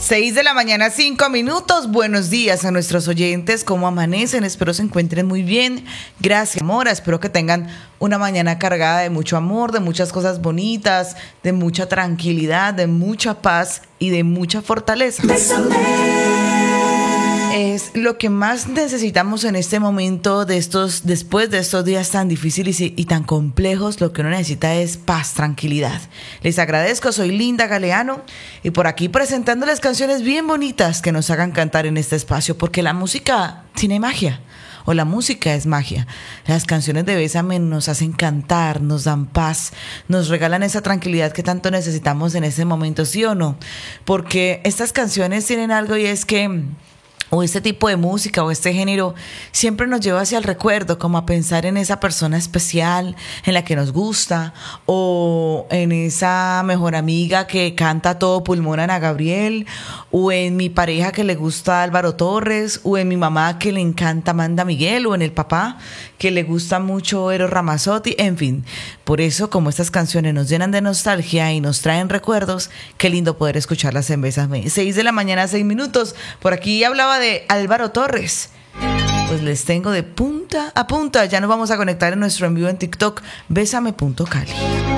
6 de la mañana, 5 minutos. Buenos días a nuestros oyentes. ¿Cómo amanecen? Espero se encuentren muy bien. Gracias, Mora. Espero que tengan una mañana cargada de mucho amor, de muchas cosas bonitas, de mucha tranquilidad, de mucha paz y de mucha fortaleza. Es lo que más necesitamos en este momento después de estos días tan difíciles y tan complejos. Lo que uno necesita es paz, tranquilidad. Les agradezco, soy Linda Galeano y por aquí presentándoles canciones bien bonitas que nos hagan cantar en este espacio, porque la música tiene magia. O la música es magia. Las canciones de Bésame nos hacen cantar, nos dan paz, nos regalan esa tranquilidad que tanto necesitamos en ese momento, ¿sí o no? Porque estas canciones tienen algo y es que o este tipo de música o este género siempre nos lleva hacia el recuerdo, como a pensar en esa persona especial en la que nos gusta, o en esa mejor amiga que canta a todo pulmón Ana Gabriel, o en mi pareja que le gusta Álvaro Torres, o en mi mamá que le encanta Amanda Miguel, o en el papá que le gusta mucho Eros Ramazzotti. En fin, por eso, como estas canciones nos llenan de nostalgia y nos traen recuerdos, qué lindo poder escucharlas en Bésame. 6 de la mañana, 6 minutos. Por aquí hablaba de Álvaro Torres. Pues les tengo de punta a punta. Ya nos vamos a conectar en nuestro en vivo en TikTok, bésame.cali.